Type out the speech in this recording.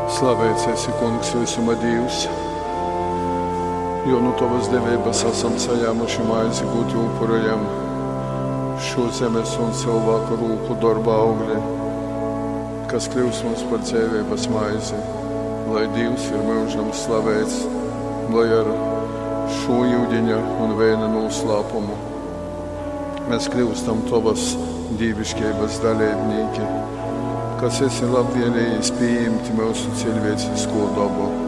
Slavēts esi, Kungs, visuma Dievs, jo no Tavas devības esam saņēmuši maizi gūt upurojam šo zemes un cilvēku rūku darba augļi, kas kļūs mums par dzīvības maizi, lai Dievs ir mūžam slavēts, lai ar šo jūdiņa un vēna noslēpumu mēs kļūstam Tavas dievišķības dalībnieki, kas esi labvēlējis pieņemt mūsu cilvēcisko dabu.